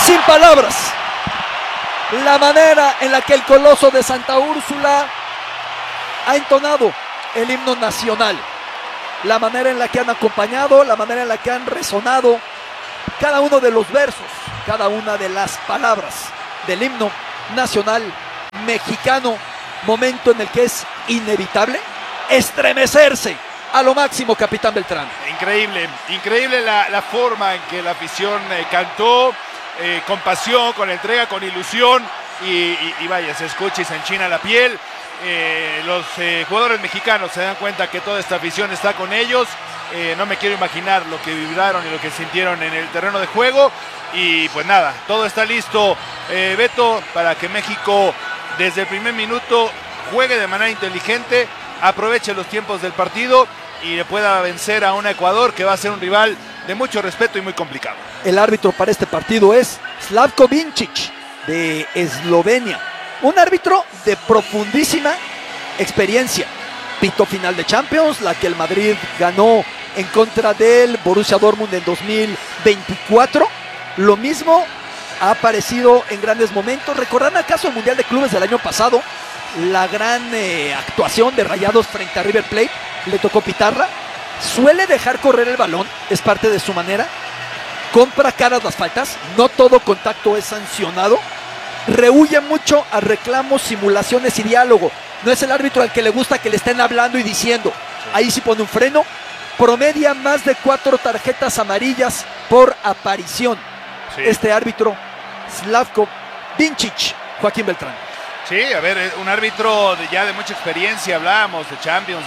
sin palabras la manera en la que el Coloso de Santa Úrsula ha entonado el himno nacional, la manera en la que han acompañado, la manera en la que han resonado cada uno de los versos, cada una de las palabras del himno nacional mexicano, momento en el que es inevitable estremecerse a lo máximo, capitán Beltrán. Increíble la forma en que la afición cantó, con pasión, con entrega, con ilusión, y vaya, se escucha y se enchina la piel. Los jugadores mexicanos se dan cuenta que toda esta afición está con ellos. No me quiero imaginar lo que vibraron y lo que sintieron en el terreno de juego. Y pues nada, todo está listo, Beto, para que México desde el primer minuto juegue de manera inteligente, aproveche los tiempos del partido y le pueda vencer a un Ecuador que va a ser un rival de mucho respeto y muy complicado. El árbitro para este partido es Slavko Vincic, de Eslovenia. Un árbitro de profundísima experiencia. Pitó final de Champions, la que el Madrid ganó en contra del Borussia Dortmund en 2024. Lo mismo ha aparecido en grandes momentos. ¿Recordarán acaso el Mundial de Clubes del año pasado? La gran actuación de Rayados frente a River Plate. Le tocó pitarla. Suele dejar correr el balón, es parte de su manera. Compra caras las faltas. No todo contacto es sancionado. Rehuye mucho a reclamos, simulaciones y diálogo. No es el árbitro al que le gusta que le estén hablando y diciendo. Ahí sí pone un freno. Promedia más de 4 tarjetas amarillas por aparición. Sí. Este árbitro, Slavko Vincic, Joaquín Beltrán. Sí, a ver, un árbitro ya de mucha experiencia, hablábamos de Champions,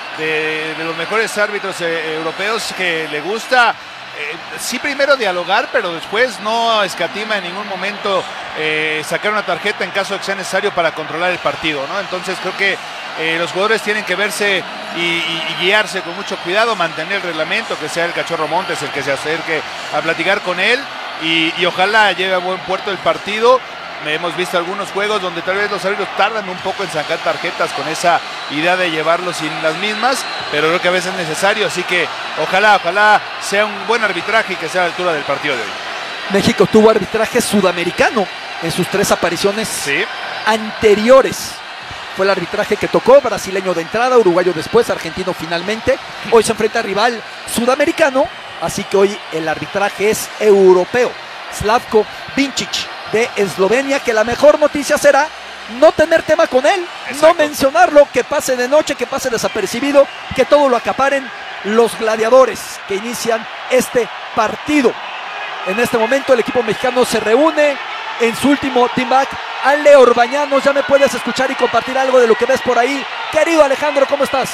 de los mejores árbitros europeos, que le gusta, sí, primero dialogar, pero después no escatima en ningún momento sacar una tarjeta en caso de que sea necesario para controlar el partido, ¿no? Entonces creo que los jugadores tienen que verse y guiarse con mucho cuidado, mantener el reglamento, que sea el Cachorro Montes el que se acerque a platicar con él y ojalá lleve a buen puerto el partido. Hemos visto algunos juegos donde tal vez los árbitros tardan un poco en sacar tarjetas con esa idea de llevarlos sin las mismas, pero creo que a veces es necesario, así que ojalá sea un buen arbitraje y que sea a la altura del partido de hoy. México tuvo arbitraje sudamericano en sus 3 apariciones anteriores. Fue el arbitraje que tocó, brasileño de entrada, uruguayo después, argentino finalmente. Hoy se enfrenta a rival sudamericano, así que hoy el arbitraje es europeo. Slavko Vincic, de Eslovenia, que la mejor noticia será no tener tema con él. Exacto. No mencionarlo, que pase de noche, que pase desapercibido, que todo lo acaparen los gladiadores que inician este partido. En este momento el equipo mexicano se reúne en su último team back. Ale Orbañanos, ya me puedes escuchar y compartir algo de lo que ves por ahí. Querido Alejandro, ¿cómo estás?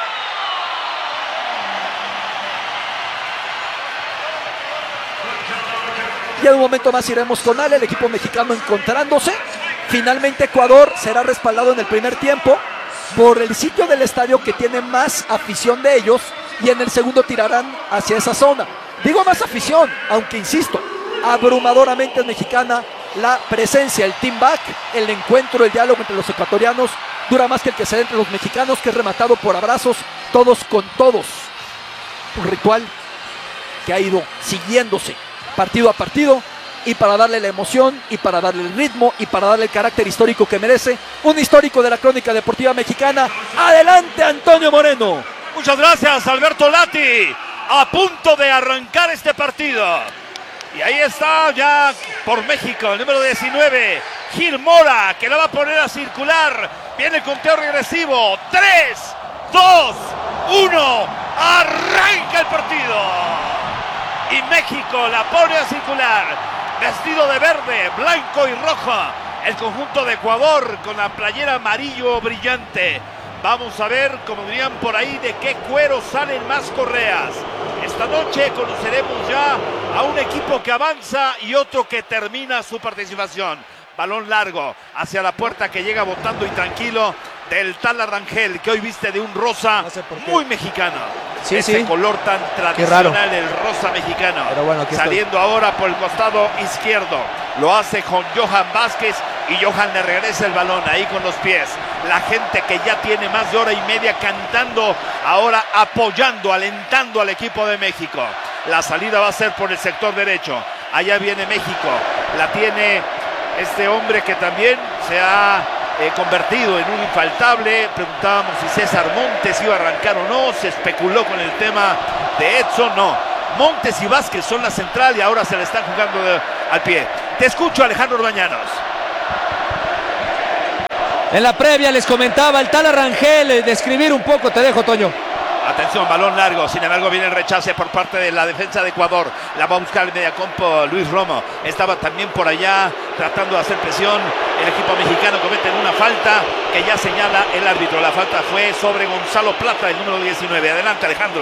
Y en un momento más iremos con Ale, el equipo mexicano encontrándose. Finalmente Ecuador será respaldado en el primer tiempo por el sitio del estadio que tiene más afición de ellos, y en el segundo tirarán hacia esa zona. Digo más afición, aunque insisto, abrumadoramente es mexicana la presencia, el team back, el encuentro, el diálogo entre los ecuatorianos dura más que el que se da entre los mexicanos, que es rematado por abrazos, todos con todos. Un ritual que ha ido siguiéndose partido a partido, y para darle la emoción, y para darle el ritmo, y para darle el carácter histórico que merece, un histórico de la crónica deportiva mexicana. ¡Adelante, Antonio Moreno! Muchas gracias, Alberto Lati. A punto de arrancar este partido. Y ahí está ya por México, el número 19, Gil Mora, que la va a poner a circular. Viene el conteo regresivo. 3, 2, 1. Arranca el partido. Y México la pone a circular. Vestido de verde, blanco y rojo. El conjunto de Ecuador con la playera amarillo brillante. Vamos a ver, como dirían por ahí, de qué cuero salen más correas. Esta noche conoceremos ya a un equipo que avanza y otro que termina su participación. Balón largo hacia la puerta, que llega botando y tranquilo del tal Rangel, que hoy viste de un rosa muy mexicano. Ese color tan tradicional, el rosa mexicano. Pero bueno, saliendo ahora por el costado izquierdo. Lo hace con Johan Vázquez, y Johan le regresa el balón ahí con los pies. La gente que ya tiene más de hora y media cantando, ahora apoyando, alentando al equipo de México. La salida va a ser por el sector derecho. Allá viene México. La tiene este hombre que también se ha convertido en un infaltable. Preguntábamos si César Montes iba a arrancar o no. Se especuló con el tema de Edson. No. Montes y Vázquez son la central y ahora se le están jugando al pie. Te escucho, Alejandro Orbañanos. En la previa les comentaba el Tala Rangel, describir un poco, te dejo, Toño. Atención, balón largo, sin embargo viene el rechace por parte de la defensa de Ecuador. La va a buscar el mediacampo Luis Romo. Estaba también por allá tratando de hacer presión. El equipo mexicano comete una falta que ya señala el árbitro. La falta fue sobre Gonzalo Plata, el número 19. Adelante, Alejandro.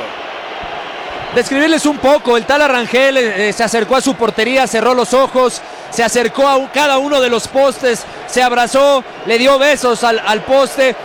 Describirles un poco, el Tala Rangel se acercó a su portería, cerró los ojos, se acercó a cada uno de los postes, se abrazó, le dio besos al poste.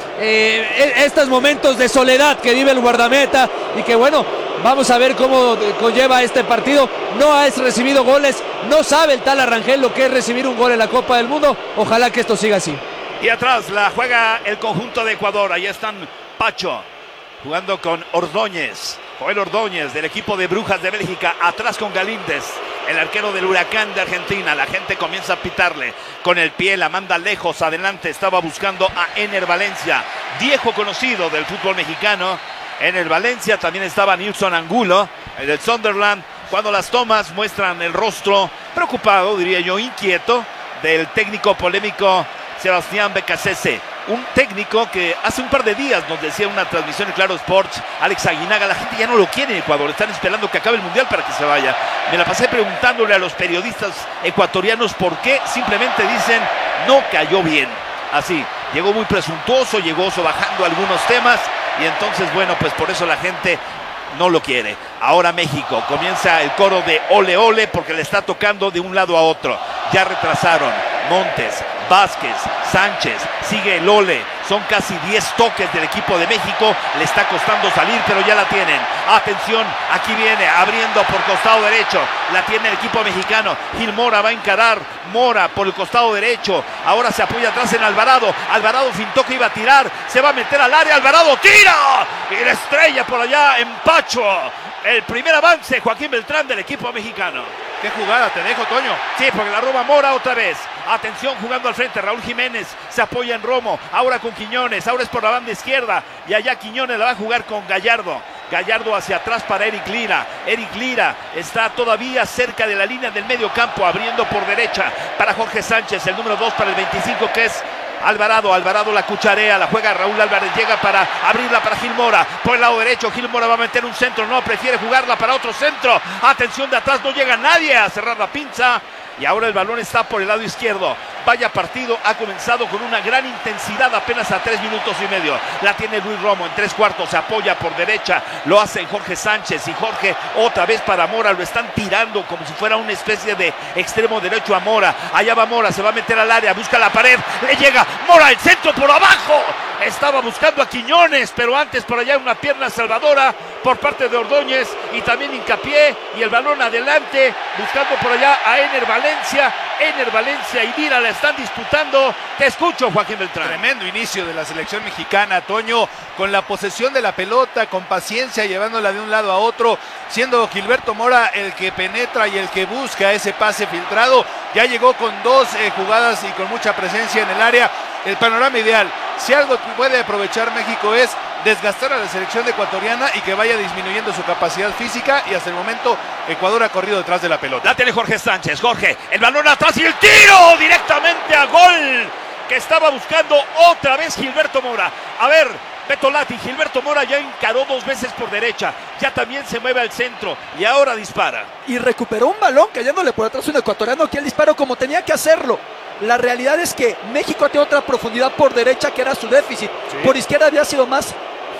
Estos momentos de soledad que vive el guardameta y que bueno, vamos a ver cómo conlleva este partido. No ha recibido goles, no sabe el Tala Rangel lo que es recibir un gol en la Copa del Mundo. Ojalá que esto siga así. Y atrás la juega el conjunto de Ecuador. Ahí están Pacho jugando con Ordóñez. Joel Ordóñez del equipo de Brujas de Bélgica, atrás con Galíndez, el arquero del Huracán de Argentina. La gente comienza a pitarle con el pie, la manda lejos, adelante. Estaba buscando a Ener Valencia, viejo conocido del fútbol mexicano. Ener Valencia, también estaba Nilson Angulo, el del Sunderland. Cuando las tomas muestran el rostro preocupado, diría yo, inquieto, del técnico polémico Sebastián Becasese. Un técnico que hace un par de días nos decía en una transmisión en Claro Sports, Alex Aguinaga, la gente ya no lo quiere en Ecuador, están esperando que acabe el Mundial para que se vaya. Me la pasé preguntándole a los periodistas ecuatorianos por qué, simplemente dicen, no cayó bien. Así, llegó muy presuntuoso, llegó sobajando algunos temas y entonces, bueno, pues por eso la gente no lo quiere. Ahora México, comienza el coro de ole ole porque le está tocando de un lado a otro. Ya retrasaron Montes, Vázquez, Sánchez, sigue el ole. Son casi 10 toques del equipo de México. Le está costando salir, pero ya la tienen. Atención, aquí viene, abriendo por costado derecho. La tiene el equipo mexicano. Gil Mora va a encarar. Mora por el costado derecho. Ahora se apoya atrás en Alvarado. Alvarado fintó que iba a tirar. Se va a meter al área. Alvarado tira. Y la estrella por allá en Pacho. El primer avance, Joaquín Beltrán, del equipo mexicano. ¿Qué jugada te dejo, Toño? Sí, porque la roba Mora otra vez. Atención, jugando al frente, Raúl Jiménez se apoya en Romo, ahora con Quiñones, ahora es por la banda izquierda y allá Quiñones la va a jugar con Gallardo. Gallardo hacia atrás para Eric Lira. Eric Lira está todavía cerca de la línea del medio campo, abriendo por derecha para Jorge Sánchez, el número 2 para el 25 que es Alvarado. Alvarado la cucharea, la juega Raúl Álvarez, llega para abrirla para Gil Mora, por el lado derecho. Gil Mora va a meter un centro, no, prefiere jugarla para otro centro. Atención, de atrás no llega nadie a cerrar la pinza. Y ahora el balón está por el lado izquierdo. Vaya partido, ha comenzado con una gran intensidad apenas a 3 minutos y medio. La tiene Luis Romo en 3/4, se apoya por derecha. Lo hace Jorge Sánchez y Jorge otra vez para Mora. Lo están tirando como si fuera una especie de extremo derecho a Mora. Allá va Mora, se va a meter al área, busca la pared. Le llega Mora, el centro por abajo. Estaba buscando a Quiñones, pero antes por allá una pierna salvadora por parte de Ordóñez y también hincapié y el balón adelante, buscando por allá a Ener Valencia. Ener Valencia y Lira la están disputando. Te escucho, Joaquín Beltrán. Tremendo inicio de la selección mexicana, Toño, con la posesión de la pelota, con paciencia, llevándola de un lado a otro, siendo Gilberto Mora el que penetra y el que busca ese pase filtrado. Ya llegó con 2 jugadas y con mucha presencia en el área. El panorama ideal. Si algo puede aprovechar México es desgastar a la selección ecuatoriana y que vaya disminuyendo su capacidad física, y hasta el momento Ecuador ha corrido detrás de la pelota. La tiene Jorge Sánchez. Jorge, el balón atrás y el tiro directamente a gol que estaba buscando otra vez Gilberto Mora. A ver, Beto Lati, Gilberto Mora ya encaró 2 veces por derecha, ya también se mueve al centro y ahora dispara. Y recuperó un balón cayéndole por atrás un ecuatoriano que él disparó como tenía que hacerlo. La realidad es que México tiene otra profundidad por derecha que era su déficit. Sí. Por izquierda había sido más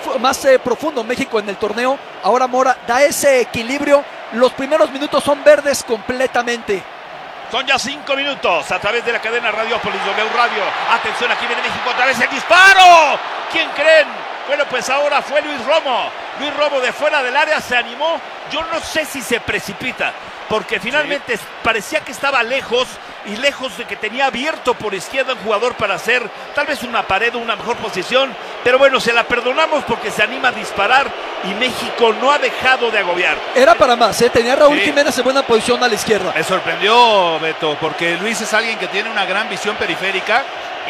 profundo México en el torneo. Ahora Mora da ese equilibrio. Los primeros minutos son verdes completamente. Son ya 5 minutos a través de la cadena Radiopolis W Radio. Atención, aquí viene México otra vez el disparo. ¿Quién creen? Bueno, pues ahora fue Luis Romo. Luis Romo de fuera del área se animó. Yo no sé si se precipita, porque finalmente parecía que estaba lejos y lejos de que tenía abierto por izquierda un jugador para hacer tal vez una pared o una mejor posición, pero bueno, se la perdonamos porque se anima a disparar y México no ha dejado de agobiar. Era para más, tenía a Raúl Sí. Jiménez en buena posición a la izquierda. Me sorprendió, Beto, porque Luis es alguien que tiene una gran visión periférica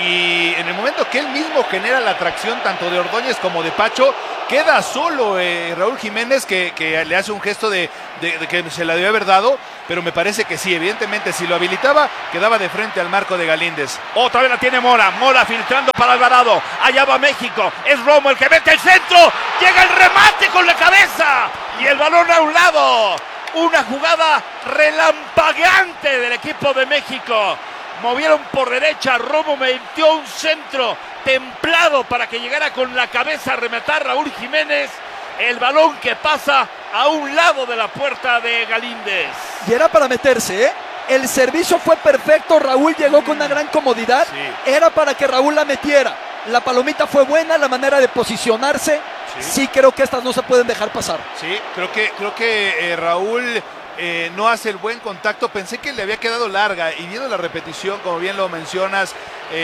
y en el momento que él mismo genera la atracción tanto de Ordóñez como de Pacho, queda solo Raúl Jiménez que le hace un gesto de que se la debió haber dado, pero me parece que sí, evidentemente si lo habilitaba, quedaba de frente al marco de Galíndez. Otra vez la tiene Mora filtrando para Alvarado, allá va México, es Romo el que mete el centro, llega el remate con la cabeza y el balón a un lado. Una jugada relampagueante del equipo de México. Movieron por derecha, Romo metió un centro templado para que llegara con la cabeza a rematar Raúl Jiménez. El balón que pasa a un lado de la puerta de Galíndez. Y era para meterse, El servicio fue perfecto, Raúl llegó con una gran comodidad. Sí. Era para que Raúl la metiera. La palomita fue buena, la manera de posicionarse. Sí, creo que estas no se pueden dejar pasar. Sí, creo que Raúl no hace el buen contacto. Pensé que le había quedado larga y viendo la repetición, como bien lo mencionas,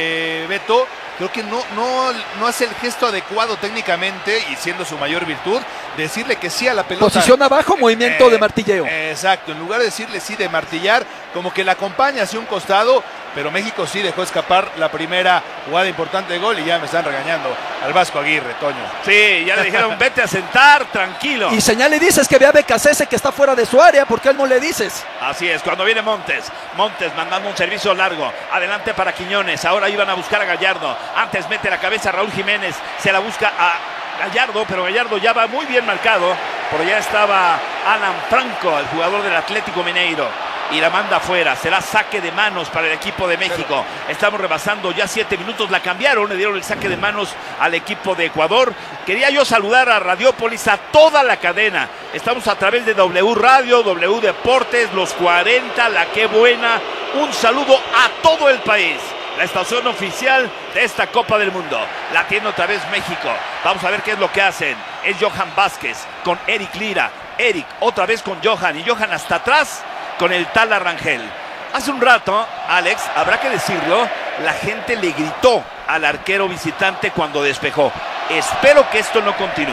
Beto, creo que no hace el gesto adecuado técnicamente y siendo su mayor virtud, decirle que sí a la pelota. Posición abajo, movimiento de martilleo. Exacto, en lugar de decirle sí de martillar, como que la acompaña hacia un costado, pero México sí dejó escapar la primera jugada importante de gol y ya me están regañando al Vasco Aguirre, Toño. Sí, ya le dijeron vete a sentar, tranquilo. Y señal y dices que ve a Becasese que está fuera de su área, ¿por qué no le dices? Así es, cuando viene Montes mandando un servicio largo, adelante para Quiñones, ahora iban a buscar a Gallardo, antes mete la cabeza a Raúl Jiménez, se la busca a Gallardo, pero Gallardo ya va muy bien marcado, por allá estaba Alan Franco, el jugador del Atlético Mineiro, y la manda afuera, será saque de manos para el equipo de México. Estamos rebasando ya 7 minutos, la cambiaron, le dieron el saque de manos al equipo de Ecuador. Quería yo saludar a Radiópolis, a toda la cadena. Estamos a través de W Radio, W Deportes, Los 40, La Qué Buena. Un saludo a todo el país. La estación oficial de esta Copa del Mundo. La tiene otra vez México. Vamos a ver qué es lo que hacen. Es Johan Vázquez con Eric Lira. Eric otra vez con Johan y Johan hasta atrás con el Tala Rangel. Hace un rato, Alex, habrá que decirlo, la gente le gritó al arquero visitante cuando despejó. Espero que esto no continúe.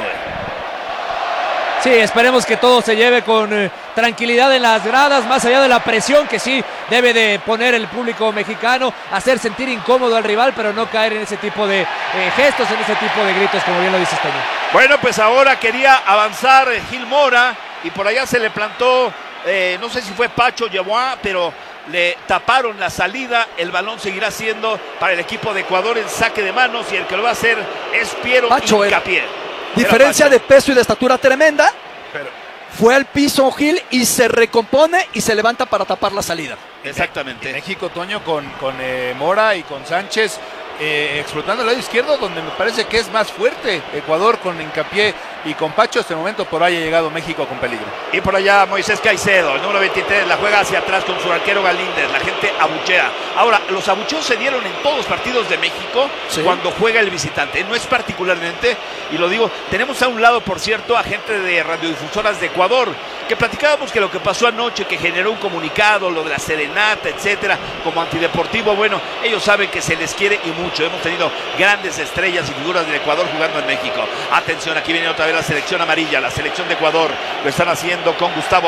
Sí, esperemos que todo se lleve con tranquilidad en las gradas, más allá de la presión que sí debe de poner el público mexicano, hacer sentir incómodo al rival, pero no caer en ese tipo de gestos, en ese tipo de gritos, como bien lo dice Toño. Bueno, pues ahora quería avanzar Gil Mora y por allá se le plantó, no sé si fue Pacho Yeboah, pero le taparon la salida. El balón seguirá siendo para el equipo de Ecuador en saque de manos y el que lo va a hacer es Piero Pacho Hincapié. Diferencia de peso y de estatura tremenda. Pero Fue al piso Gil y se recompone y se levanta para tapar la salida. Exactamente. México, Toño, con Mora y con Sánchez explotando el lado izquierdo, donde me parece que es más fuerte Ecuador con Hincapié y con Pacho. Hasta el momento por ahí ha llegado México con peligro. Y por allá Moisés Caicedo, el número 23, la juega hacia atrás con su arquero Galíndez. La gente abuchea. Ahora, los abucheos se dieron en todos los partidos de México cuando juega el visitante. No es particularmente, y lo digo, tenemos a un lado, por cierto, a gente de radiodifusoras de Ecuador, que platicábamos que lo que pasó anoche, que generó un comunicado, lo de la serenata, etcétera, como antideportivo. Bueno, ellos saben que se les quiere y mucho. Hemos tenido grandes estrellas y figuras del Ecuador jugando en México. Atención, aquí viene otra vez la selección amarilla, la selección de Ecuador. Lo están haciendo con Gonzalo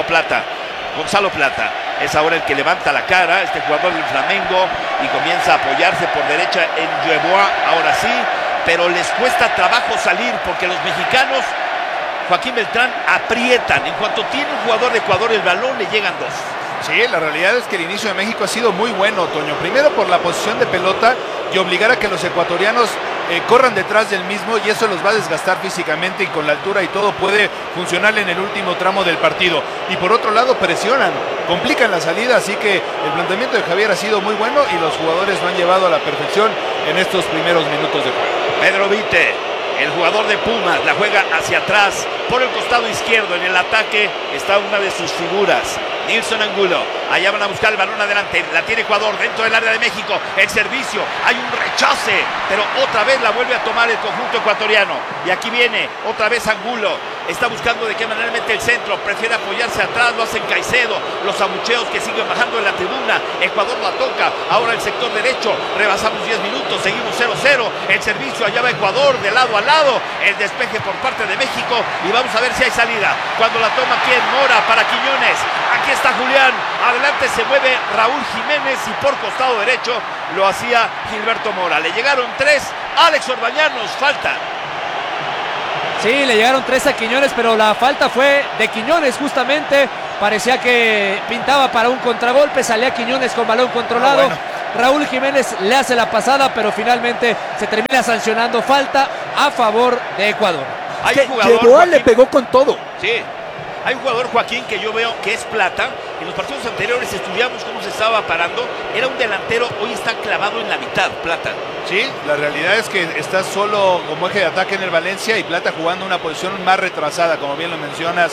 Plata. Es ahora el que levanta la cara, este jugador del Flamengo, y comienza a apoyarse por derecha en Yeboah, ahora sí, pero les cuesta trabajo salir porque los mexicanos, Joaquín Beltrán, aprietan. En cuanto tiene un jugador de Ecuador el balón, le llegan dos. Sí, la realidad es que el inicio de México ha sido muy bueno, Toño. Primero por la posición de pelota y obligar a que los ecuatorianos corran detrás del mismo, y eso los va a desgastar físicamente, y con la altura y todo puede funcionar en el último tramo del partido. Y por otro lado presionan, complican la salida, así que el planteamiento de Javier ha sido muy bueno y los jugadores lo han llevado a la perfección en estos primeros minutos de juego. Pedro Vite, el jugador de Pumas, la juega hacia atrás por el costado izquierdo. En el ataque está una de sus figuras, Nilson Angulo. Allá van a buscar el balón adelante, la tiene Ecuador dentro del área de México. El servicio, hay un rechace, pero otra vez la vuelve a tomar el conjunto ecuatoriano. Y aquí viene otra vez Angulo, está buscando de qué manera mete el centro, prefiere apoyarse atrás, lo hacen Caicedo, los abucheos que siguen bajando en la tribuna. Ecuador la toca, ahora el sector derecho, rebasamos 10 minutos, seguimos 0-0, el servicio allá va Ecuador, de lado a lado, el despeje por parte de México, y vamos a ver si hay salida. Cuando la toma aquí en Mora para Quiñones, aquí está Julián, adelante se mueve Raúl Jiménez y por costado derecho lo hacía Gilberto Mora. Le llegaron 3, Alex Orbañanos, falta. Sí, le llegaron 3 a Quiñones, pero la falta fue de Quiñones justamente. Parecía que pintaba para un contragolpe, salía Quiñones con balón controlado. Bueno. Raúl Jiménez le hace la pasada, pero finalmente se termina sancionando falta a favor de Ecuador. Hay Que un jugador, llegó, Joaquín, le pegó con todo. sí, hay un jugador, Joaquín, que yo veo que es Plata. En los partidos anteriores estudiamos cómo se estaba parando. Era un delantero, hoy está clavado en la mitad, Plata. Sí, la realidad es que está solo como eje de ataque en el Valencia y Plata jugando una posición más retrasada, como bien lo mencionas,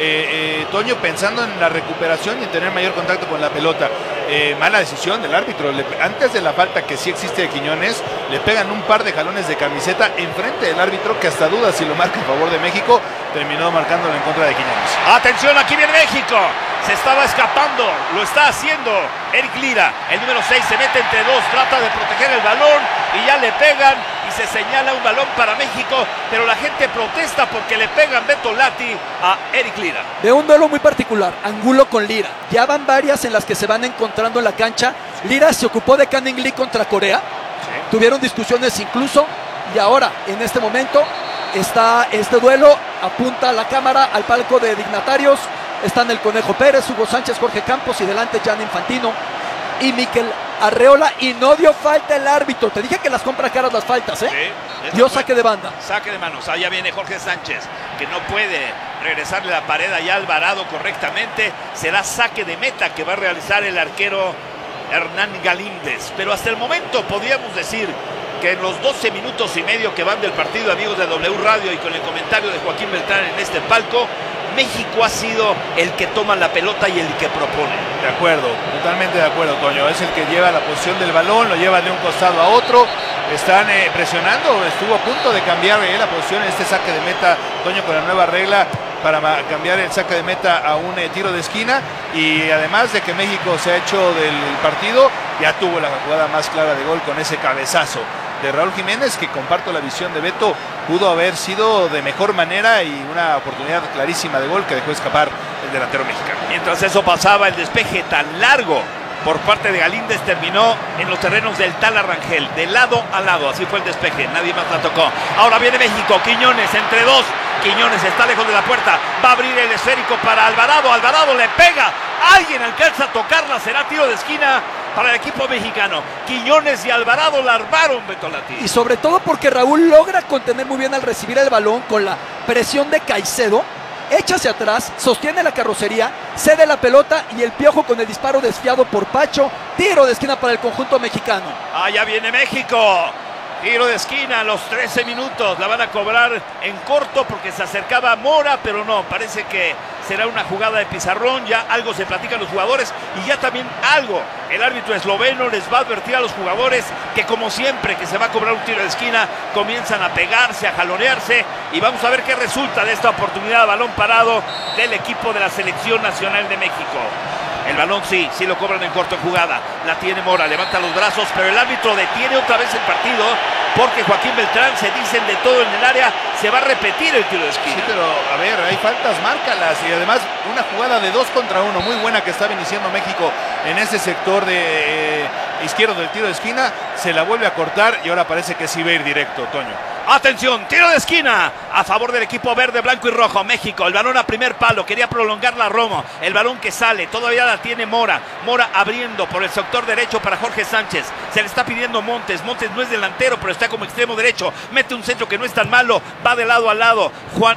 Toño, pensando en la recuperación y en tener mayor contacto con la pelota. Mala decisión del árbitro. Antes de la falta que sí existe de Quiñones, le pegan un par de jalones de camiseta enfrente del árbitro, que hasta duda si lo marca en favor de México, terminó marcándolo en contra de Quiñones. Atención, aquí viene México. Se estaba escapando, lo está haciendo Eric Lira. El número 6 se mete entre dos, trata de proteger el balón y ya le pegan y se señala un balón para México, pero la gente protesta porque le pegan Beto Lati a Eric Lira. De un duelo muy particular, Angulo con Lira. Ya van varias en las que se van encontrando en la cancha. Lira se ocupó de Canning Lee contra Corea. Tuvieron discusiones incluso. Y ahora, en este momento, está este duelo. Apunta la cámara al palco de dignatarios. Están el Conejo Pérez, Hugo Sánchez, Jorge Campos y delante Jan Infantino y Mikel Arreola. Y no dio falta el árbitro. Te dije que las compra caras las faltas, ¿eh? Sí, dio saque de banda. Saque de manos. Allá viene Jorge Sánchez, que no puede regresarle la pared allá a Alvarado correctamente. Será saque de meta que va a realizar el arquero Hernán Galíndez. Pero hasta el momento podríamos decir que en los 12 minutos y medio que van del partido, amigos de W Radio, y con el comentario de Joaquín Beltrán en este palco, México ha sido el que toma la pelota y el que propone. De acuerdo, totalmente de acuerdo, Toño. Es el que lleva la posición del balón, lo lleva de un costado a otro. Están presionando, estuvo a punto de cambiar la posición en este saque de meta, Toño, con la nueva regla para cambiar el saque de meta a un tiro de esquina. Y además de que México se ha hecho del partido, ya tuvo la jugada más clara de gol con ese cabezazo de Raúl Jiménez, que comparto la visión de Beto, pudo haber sido de mejor manera y una oportunidad clarísima de gol que dejó escapar el delantero mexicano. Mientras eso pasaba, el despeje tan largo por parte de Galíndez terminó en los terrenos del Tala Rangel, de lado a lado. Así fue el despeje, nadie más la tocó. Ahora viene México, Quiñones entre dos. Quiñones está lejos de la puerta, va a abrir el esférico para Alvarado. Alvarado le pega, alguien alcanza a tocarla, será tiro de esquina para el equipo mexicano. Quiñones y Alvarado la armaron, Beto Lati. Y sobre todo porque Raúl logra contener muy bien al recibir el balón con la presión de Caicedo. Echa hacia atrás, sostiene la carrocería, cede la pelota y el Piojo con el disparo desviado por Pacho. Tiro de esquina para el conjunto mexicano. Allá viene México. Tiro de esquina a los 13 minutos. La van a cobrar en corto porque se acercaba Mora, pero no, parece que será una jugada de pizarrón. Ya algo se platican los jugadores y ya también algo. El árbitro esloveno les va a advertir a los jugadores que, como siempre que se va a cobrar un tiro de esquina, comienzan a pegarse, a jalonearse, y vamos a ver qué resulta de esta oportunidad de balón parado del equipo de la Selección Nacional de México. El balón sí lo cobran en corto en jugada. La tiene Mora, levanta los brazos, pero el árbitro detiene otra vez el partido porque Joaquín Beltrán se dicen de todo en el área. Se va a repetir el tiro de esquina. Sí, pero a ver, hay faltas, márcalas. Y además una jugada de 2 contra 1 muy buena que estaba iniciando México en ese sector de izquierdo del tiro de esquina. Se la vuelve a cortar y ahora parece que sí va a ir directo, Toño. Atención, tiro de esquina a favor del equipo verde, blanco y rojo, México. El balón a primer palo, quería prolongarla Romo. El balón que sale, todavía la tiene Mora. Mora abriendo por el sector derecho para Jorge Sánchez. Se le está pidiendo Montes. Montes no es delantero, pero está como extremo derecho. Mete un centro que no es tan malo, va de lado a lado.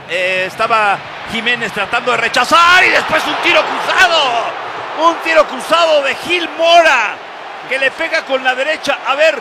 Estaba Jiménez tratando de rechazar y después un tiro cruzado. Un tiro cruzado de Gil Mora, que le pega con la derecha. A ver,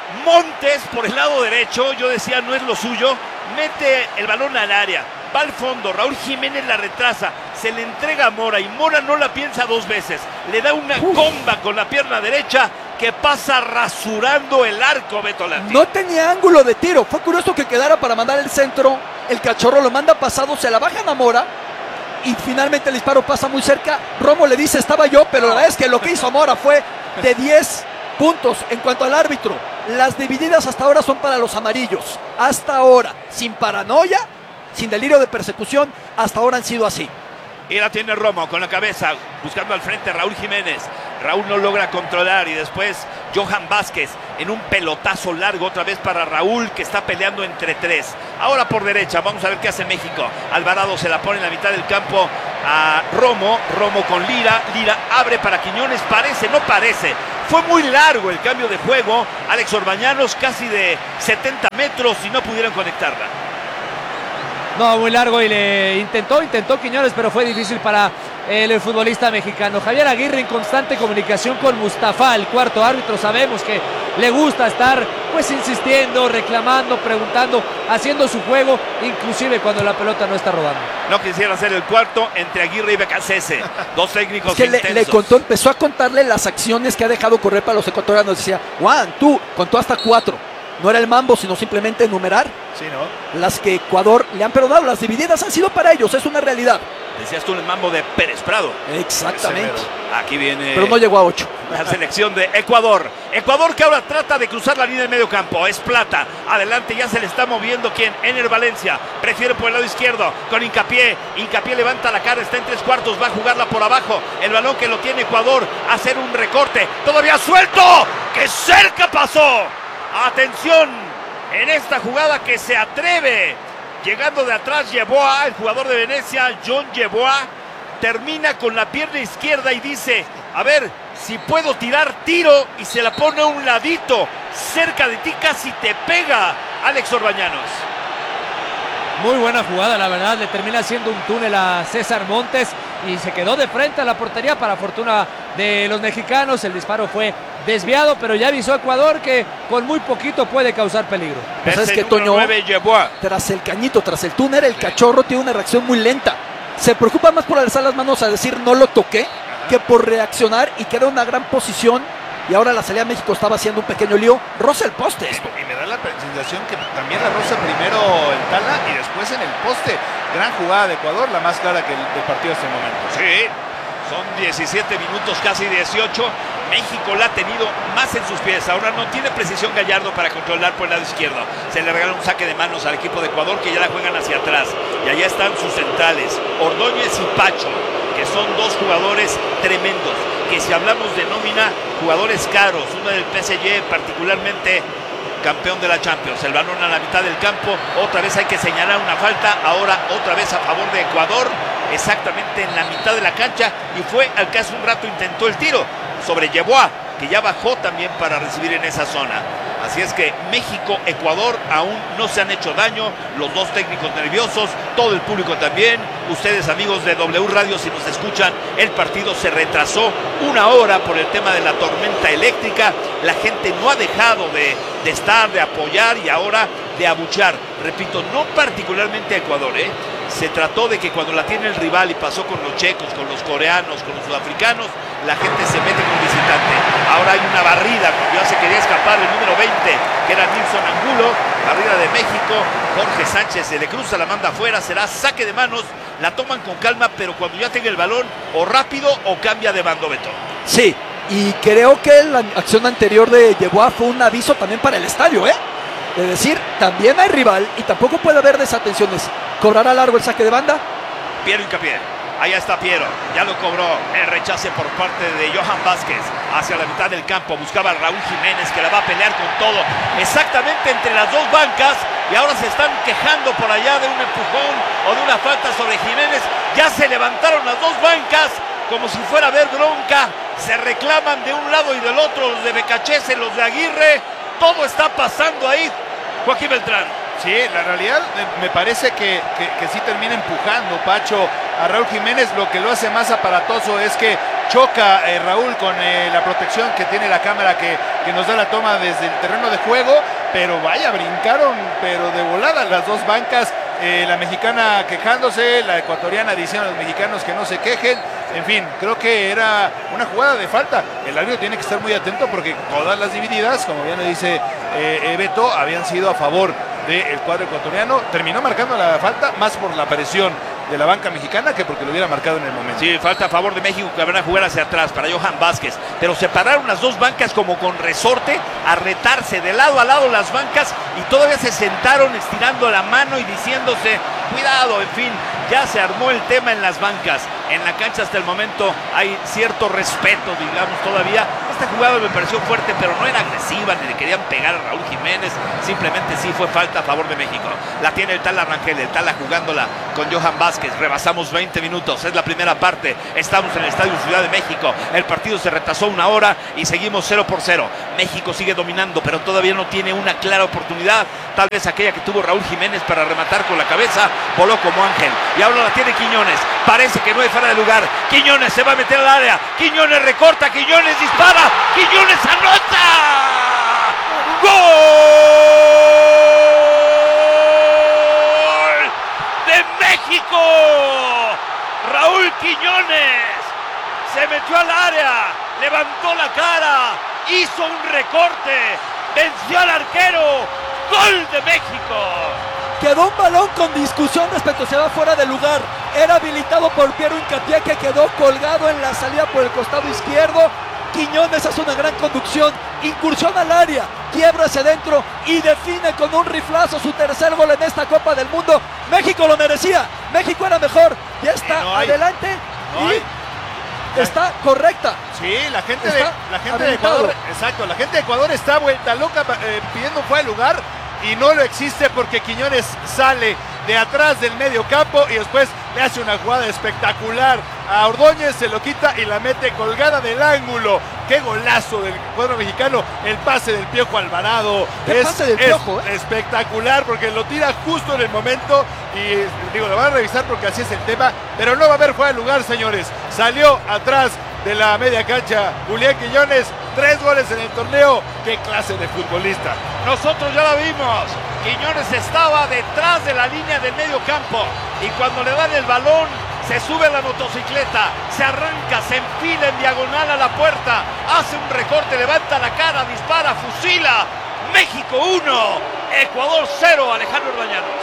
Montes por el lado derecho, yo decía no es lo suyo, mete el balón al área, va al fondo, Raúl Jiménez la retrasa, se le entrega a Mora y Mora no la piensa 2 veces, le da una comba con la pierna derecha que pasa rasurando el arco, Beto Lati. No tenía ángulo de tiro, fue curioso que quedara para mandar el centro el Cachorro lo manda pasado, se la bajan a Mora y finalmente el disparo pasa muy cerca. Romo le dice estaba yo, pero la verdad es que lo que hizo Mora fue de 10 puntos. En cuanto al árbitro, las divididas hasta ahora son para los amarillos. Hasta ahora, sin paranoia, sin delirio de persecución, hasta ahora han sido así. Y la tiene Romo con la cabeza, buscando al frente a Raúl Jiménez. Raúl no logra controlar y después Johan Vázquez en un pelotazo largo otra vez para Raúl, que está peleando entre tres. Ahora por derecha, vamos a ver qué hace México. Alvarado se la pone en la mitad del campo a Romo. Romo con Lira. Lira abre para Quiñones. Parece, no parece. Fue muy largo el cambio de juego. Alex Orbañanos casi de 70 metros y no pudieron conectarla. No, muy largo y le intentó Quiñones, pero fue difícil para el futbolista mexicano. Javier Aguirre en constante comunicación con Mustafa, el cuarto árbitro. Sabemos que le gusta estar pues insistiendo, reclamando, preguntando, haciendo su juego, inclusive cuando la pelota no está rodando. No quisiera ser el cuarto entre Aguirre y Becasese, dos técnicos es que intensos. le contó, empezó a contarle las acciones que ha dejado correr para los ecuatorianos. Decía, Juan, tú, contó hasta 4. No era el mambo, sino simplemente enumerar Sí, ¿no? las que Ecuador le han perdonado. Las divididas han sido para ellos, es una realidad. Decías tú el mambo de Pérez Prado. Exactamente. Aquí viene Pero no llegó a 8. la selección de Ecuador. Ecuador que ahora trata de cruzar la línea de medio campo. Es Plata. Adelante ya se le está moviendo. ¿Quién? Ener Valencia. Prefiere por el lado izquierdo con Hincapié. Hincapié levanta la cara. Está en 3/4. Va a jugarla por abajo. El balón que lo tiene Ecuador. Hacer un recorte. Todavía suelto. ¡Qué cerca pasó! Atención en esta jugada que se atreve. Llegando de atrás Yeboah, el jugador de Venecia, John Yeboah, termina con la pierna izquierda y dice, a ver, si puedo tirar, tiro, y se la pone a un ladito, cerca de ti, casi te pega Alex Orbañanos. Muy buena jugada, la verdad, le termina haciendo un túnel a César Montes y se quedó de frente a la portería para fortuna de los mexicanos. El disparo fue desviado, pero ya avisó Ecuador que con muy poquito puede causar peligro. Pues Es es que el número Toño, 9, Yeboah. tras el cañito, tras el túnel, el Cachorro tiene una reacción muy lenta. Se preocupa más por alzar las manos a decir no lo toqué, que por reaccionar y queda en una gran posición. Y ahora la salida de México estaba haciendo un pequeño lío. Roza el poste. Y me da la sensación que también la roza primero el Tala y después en el poste. Gran jugada de Ecuador, la más clara del partido hasta el momento. Sí, son 17 minutos, casi 18. México la ha tenido más en sus pies. Ahora no tiene precisión Gallardo para controlar por el lado izquierdo. Se le regala un saque de manos al equipo de Ecuador, que ya la juegan hacia atrás. Y allá están sus centrales, Ordóñez y Pacho, que son dos jugadores tremendos. Que si hablamos de nómina, jugadores caros. Uno del PSG, particularmente campeón de la Champions. El balón a la mitad del campo. Otra vez hay que señalar una falta. Ahora otra vez a favor de Ecuador. Exactamente en la mitad de la cancha. Y fue al que hace un rato intentó el tiro sobre Yeboah, que ya bajó también para recibir en esa zona. Así es que México, Ecuador aún no se han hecho daño. Los dos técnicos nerviosos, todo el público también. Ustedes, amigos de W Radio, si nos escuchan, el partido se retrasó 1 hora por el tema de la tormenta eléctrica. La gente no ha dejado de estar, de apoyar y ahora de abuchar. Repito, no particularmente a Ecuador, Se trató de que cuando la tiene el rival y pasó con los checos, con los coreanos, con los sudafricanos, la gente se mete con visitante. Ahora hay una barrida, cuando ya se quería escapar el número 20, que era Nilson Angulo, barrida de México. Jorge Sánchez se le cruza, la manda afuera, será saque de manos, la toman con calma, pero cuando ya tenga el balón, o rápido o cambia de bando, Beto. Sí, y creo que la acción anterior de Yeboah fue un aviso también para el estadio, de decir, también hay rival y tampoco puede haber desatenciones. ¿Cobrará largo el saque de banda? Piero Hincapié. Allá está Piero, ya lo cobró. El rechace por parte de Johan Vázquez hacia la mitad del campo. Buscaba a Raúl Jiménez, que la va a pelear con todo. Exactamente entre las dos bancas. Y ahora se están quejando por allá de un empujón o de una falta sobre Jiménez. Ya se levantaron las dos bancas como si fuera a haber bronca. Se reclaman de un lado y del otro, los de Becachese, los de Aguirre. Todo está pasando ahí, Joaquín Beltrán. Sí, la realidad me parece que sí termina empujando Pacho a Raúl Jiménez. Lo que lo hace más aparatoso es que choca Raúl con la protección que tiene la cámara que nos da la toma desde el terreno de juego. Pero vaya, brincaron, pero de volada las dos bancas. La mexicana quejándose, la ecuatoriana diciendo a los mexicanos que no se quejen. En fin, creo que era una jugada de falta. El árbitro tiene que estar muy atento porque todas las divididas, como bien lo dice Beto, habían sido a favor del cuadro ecuatoriano. Terminó marcando la falta más por la presión de la banca mexicana que porque lo hubiera marcado en el momento. Sí, falta a favor de México, que van a jugar hacia atrás para Johan Vázquez, pero separaron las dos bancas como con resorte a retarse de lado a lado las bancas y todavía se sentaron estirando la mano y diciéndose cuidado, en fin, ya se armó el tema en las bancas. En la cancha hasta el momento hay cierto respeto, digamos, todavía. Esta jugada me pareció fuerte, pero no era agresiva, ni le querían pegar a Raúl Jiménez, simplemente sí fue falta a favor de México. La tiene el Tala Rangel, el Tala jugándola con Johan Vázquez. Rebasamos 20 minutos, es la primera parte, estamos en el Estadio Ciudad de México, el partido se retrasó 1 hora y seguimos 0-0. México sigue dominando, pero todavía no tiene una clara oportunidad, tal vez aquella que tuvo Raúl Jiménez para rematar con la cabeza, voló como ángel, y ahora la tiene Quiñones, parece que no hay fuera de lugar, Quiñones se va a meter al área, Quiñones recorta, Quiñones dispara, Quiñones anota, ¡gol! México, Raúl Quiñones se metió al área, levantó la cara, hizo un recorte, venció al arquero, gol de México. Quedó un balón con discusión respecto a si va fuera de lugar. Era habilitado por Piero Hincapié, que quedó colgado en la salida por el costado izquierdo. Quiñones hace una gran conducción, incursión al área, quiebra hacia adentro y define con un riflazo su tercer gol en esta Copa del Mundo. México lo merecía, México era mejor, ya está adelante y está correcta. Sí, la gente de Ecuador, exacto, la gente de Ecuador está vuelta loca pidiendo fuera de lugar y no lo existe porque Quiñones sale de atrás del medio campo y después le hace una jugada espectacular a Ordóñez, se lo quita y la mete colgada del ángulo. Qué golazo del cuadro mexicano, el pase del Piojo Alvarado. ¿Qué pase del Piojo? Espectacular porque lo tira justo en el momento y digo, lo van a revisar porque así es el tema, pero no va a haber fuera de lugar, señores. Salió atrás de la media cancha Julián Quiñones, 3 goles en el torneo. Qué clase de futbolista. Nosotros ya la vimos, Quiñones estaba detrás de la línea del medio campo y cuando le dan el balón se sube a la motocicleta, se arranca, se enfila en diagonal a la puerta, hace un recorte, levanta la cara, dispara, fusila. México 1, Ecuador 0, Alejandro Orbañanos.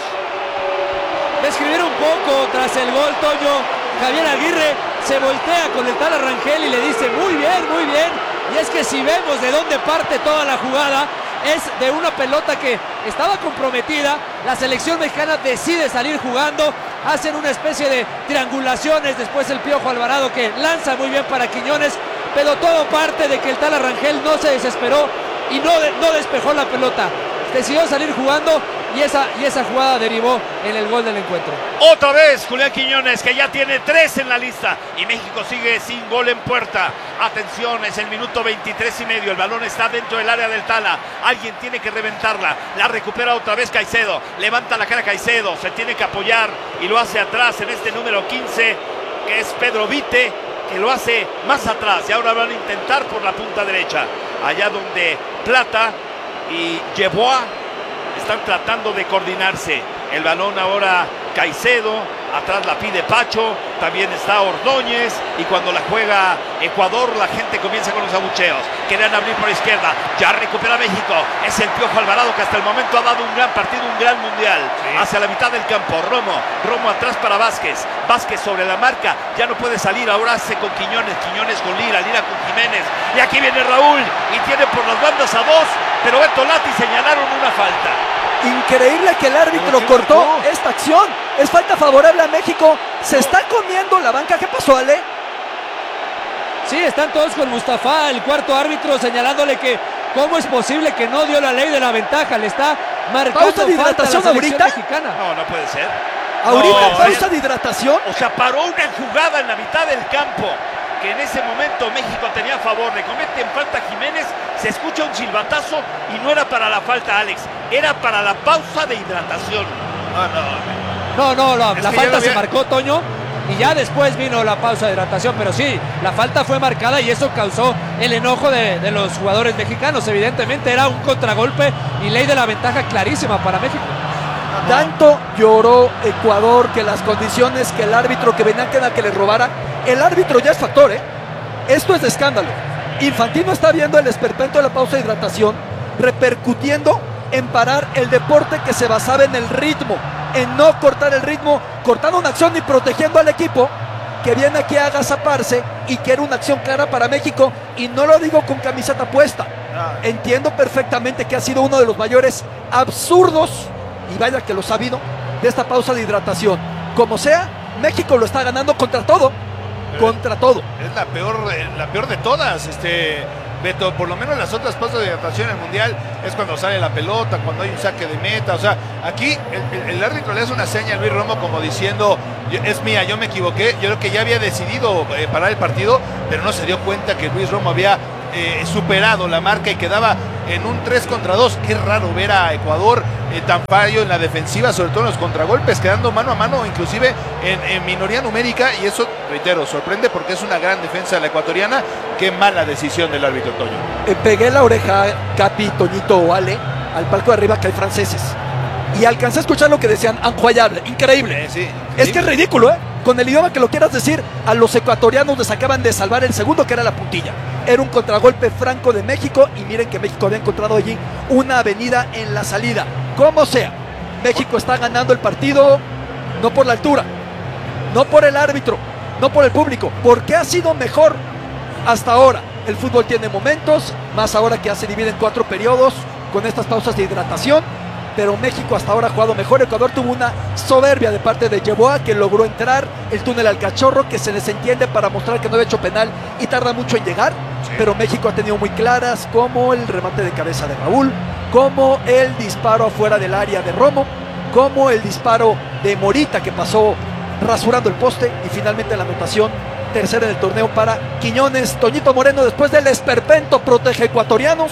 Describir un poco tras el gol, Toño. Javier Aguirre se voltea con el Tala Rangel y le dice muy bien, muy bien. Y es que si vemos de dónde parte toda la jugada, es de una pelota que estaba comprometida, la selección mexicana decide salir jugando, hacen una especie de triangulaciones, después el Piojo Alvarado que lanza muy bien para Quiñones, pero todo parte de que el Tala Rangel no se desesperó y no despejó la pelota, decidió salir jugando y esa jugada derivó en el gol del encuentro. Otra vez Julián Quiñones, que ya tiene 3 en la lista y México sigue sin gol en puerta. Atención, es el minuto 23:30, el balón está dentro del área del Tala, alguien tiene que reventarla, la recupera otra vez Caicedo, levanta la cara Caicedo, se tiene que apoyar y lo hace atrás en este número 15 que es Pedro Vite, que lo hace más atrás y ahora van a intentar por la punta derecha, allá donde Plata y Yeboah están tratando de coordinarse. El balón ahora Caicedo, atrás la pide Pacho, también está Ordóñez y cuando la juega Ecuador la gente comienza con los abucheos. Querían abrir por izquierda, ya recupera México, es el Piojo Alvarado que hasta el momento ha dado un gran partido, un gran mundial. Sí. Hacia la mitad del campo, Romo atrás para Vázquez sobre la marca, ya no puede salir, ahora hace con Quiñones con Lira con Jiménez y aquí viene Raúl y tiene por las bandas a 2, pero Beto Lati señalaron una falta. Increíble que el árbitro cortó esta acción. Es falta favorable a México. Se está comiendo la banca. ¿Qué pasó, Ale? Sí, están todos con Mustafa, el cuarto árbitro, señalándole que cómo es posible que no dio la ley de la ventaja. Le está marcando pausa de hidratación falta a la selección ahorita. Mexicana. No puede ser. Ahorita no, pausa de hidratación. O sea, paró una jugada en la mitad del campo que en ese momento México tenía a favor. Le cometen falta a Jiménez, se escucha un silbatazo y no era para la falta, Alex, era para la pausa de hidratación. No, la falta se marcó, Toño, y ya después vino la pausa de hidratación, pero sí, la falta fue marcada y eso causó el enojo de los jugadores mexicanos. Evidentemente era un contragolpe y ley de la ventaja clarísima para México. Tanto lloró Ecuador que las condiciones, que el árbitro que venía que le robara. El árbitro ya es factor, ¿eh? Esto es de escándalo. Infantino está viendo el esperpento de la pausa de hidratación repercutiendo en parar el deporte que se basaba en el ritmo, en no cortar el ritmo, cortando una acción y protegiendo al equipo que viene aquí a agazaparse y que era una acción clara para México, y no lo digo con camiseta puesta. Entiendo perfectamente que ha sido uno de los mayores absurdos, y vaya que lo ha sabido, de esta pausa de hidratación. Como sea, México lo está ganando contra todo. Contra todo. Es la peor de todas, Beto. Por lo menos las otras pausas de hidratación en el Mundial es cuando sale la pelota, cuando hay un saque de meta. O sea, aquí el árbitro le hace una seña a Luis Romo como diciendo, es mía, yo me equivoqué. Yo creo que ya había decidido parar el partido, pero no se dio cuenta que Luis Romo había superado la marca y quedaba en un 3 contra 2. Qué raro ver a Ecuador tan fallo en la defensiva, sobre todo en los contragolpes, quedando mano a mano, inclusive en minoría numérica, y eso, reitero, sorprende porque es una gran defensa de la ecuatoriana. Qué mala decisión del árbitro, Toño. Pegué la oreja, Capi, Toñito o Ale, al palco de arriba, que hay franceses, y alcancé a escuchar lo que decían. Incroyable, increíble. Sí, es que es ridículo, con el idioma que lo quieras decir. A los ecuatorianos les acaban de salvar el segundo, que era la puntilla. Era un contragolpe franco de México, y miren que México había encontrado allí una avenida en la salida. Como sea, México está ganando el partido, no por la altura, no por el árbitro, no por el público, porque ha sido mejor hasta ahora. El fútbol tiene momentos, más ahora que ya se divide en 4 periodos con estas pausas de hidratación, pero México hasta ahora ha jugado mejor. Ecuador tuvo una soberbia de parte de Yeboah, que logró entrar el túnel al cachorro, que se les entiende para mostrar que no había hecho penal y tarda mucho en llegar, pero México ha tenido muy claras, como el remate de cabeza de Raúl, como el disparo afuera del área de Romo, como el disparo de Morita, que pasó rasurando el poste, y finalmente la anotación tercera del torneo para Quiñones. Toñito Moreno, después del esperpento protege ecuatorianos,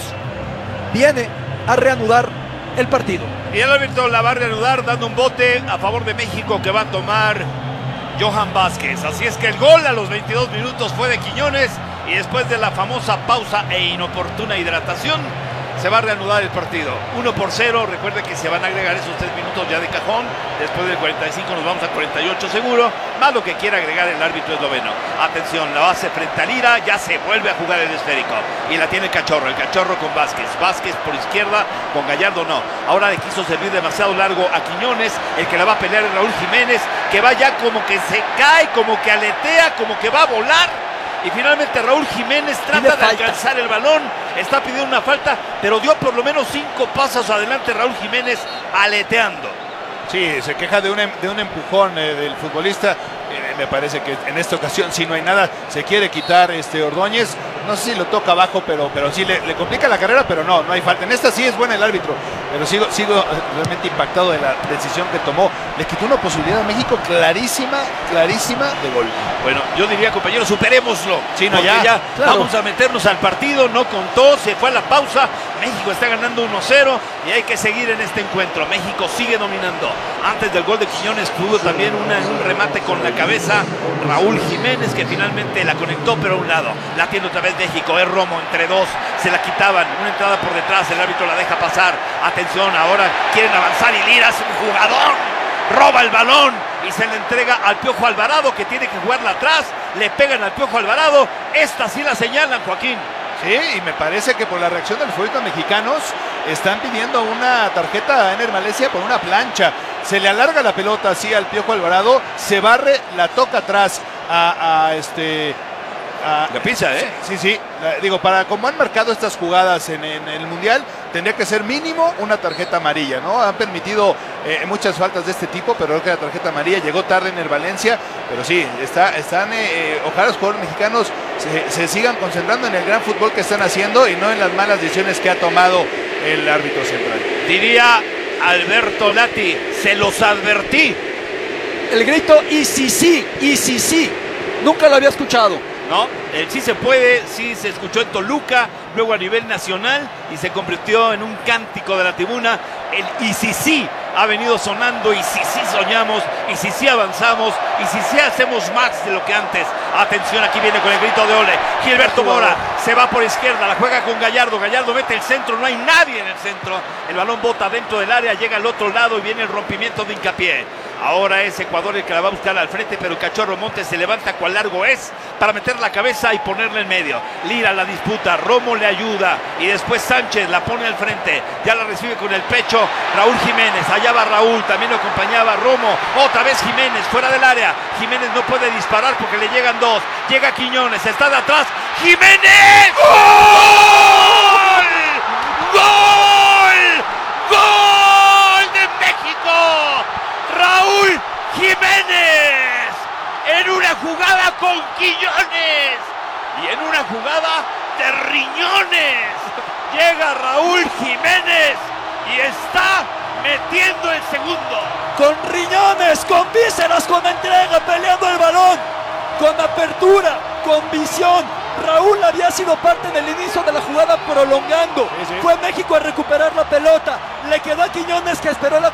viene a reanudar el partido. Y el árbitro la va a reanudar dando un bote a favor de México que va a tomar Johan Vázquez. Así es que el gol a los 22 minutos fue de Quiñones, y después de la famosa pausa e inoportuna hidratación se va a reanudar el partido. 1-0. Recuerde que se van a agregar esos 3 minutos ya de cajón. Después del 45 nos vamos a 48 seguro, más lo que quiera agregar el árbitro esloveno. Atención, la base frente a Lira, ya se vuelve a jugar el esférico y la tiene el cachorro con Vázquez. Vázquez por izquierda, con Gallardo no. Ahora le quiso servir demasiado largo a Quiñones. El que la va a pelear es Raúl Jiménez, que va ya como que se cae, como que aletea, como que va a volar. Y finalmente Raúl Jiménez trata de alcanzar el balón, está pidiendo una falta, pero dio por lo menos 5 pasos adelante Raúl Jiménez aleteando. Sí, se queja de un empujón del futbolista. Me parece que en esta ocasión, si no hay nada, se quiere quitar Ordóñez. No sé si lo toca abajo, pero sí le complica la carrera, pero no hay falta. En esta sí es buena el árbitro, pero sigo realmente impactado de la decisión que tomó. Le quitó una posibilidad a México clarísima de gol. Bueno, yo diría, compañeros, superémoslo. Sí, no, ya claro. Vamos a meternos al partido, no contó, se fue a la pausa. México está ganando 1-0 y hay que seguir en este encuentro. México sigue dominando. Antes del gol de Quiñones tuvo también un remate con la cabeza Raúl Jiménez, que finalmente la conectó, pero a un lado. La tiene otra vez México, es Romo entre dos, se la quitaban, una entrada por detrás, el árbitro la deja pasar. Atención, ahora quieren avanzar y Lira es un jugador, roba el balón y se le entrega al Piojo Alvarado, que tiene que jugarla atrás. Le pegan al Piojo Alvarado, esta sí la señalan, Joaquín. Sí, y me parece que por la reacción de los futbolistas mexicanos están pidiendo una tarjeta a Ener Valencia por una plancha. Se le alarga la pelota así al Piojo Alvarado, se barre, la toca atrás la pisa, Sí. Digo, para como han marcado estas jugadas en el Mundial, tendría que ser mínimo una tarjeta amarilla, ¿no? Han permitido muchas faltas de este tipo, pero creo que la tarjeta amarilla llegó tarde en el Valencia. Pero sí, ojalá los jugadores mexicanos se sigan concentrando en el gran fútbol que están haciendo y no en las malas decisiones que ha tomado el árbitro central. Diría Alberto Lati, se los advertí. El grito, y sí, nunca lo había escuchado. No, el sí se puede, sí se escuchó en Toluca, luego a nivel nacional y se convirtió en un cántico de la tribuna. El y sí ha venido sonando, y sí soñamos, y sí avanzamos, y sí hacemos más de lo que antes. Atención, aquí viene con el grito de Ole. Gilberto Mora se va por izquierda, la juega con Gallardo. Gallardo mete el centro, no hay nadie en el centro. El balón bota dentro del área, llega al otro lado y viene el rompimiento de Hincapié. Ahora es Ecuador el que la va a buscar al frente, pero Cachorro Montes se levanta cual largo es para meter la cabeza y ponerle en medio. Lira la disputa, Romo le ayuda y después Sánchez la pone al frente. Ya la recibe con el pecho Raúl Jiménez. Allá va Raúl, también lo acompañaba Romo. Otra vez Jiménez fuera del área. Jiménez no puede disparar porque le llegan dos. Llega Quiñones, está de atrás. ¡Jiménez! ¡Gol! ¡Gol! ¡Gol de México! Raúl Jiménez en una jugada con Quiñones y en una jugada de riñones. Llega Raúl Jiménez y está metiendo el segundo. Con riñones, con vísceras, con entrega, peleando el balón, con apertura, con visión. Raúl había sido parte del inicio de la jugada prolongando. Fue México a recuperar la pelota. Le quedó a Quiñones, que esperó la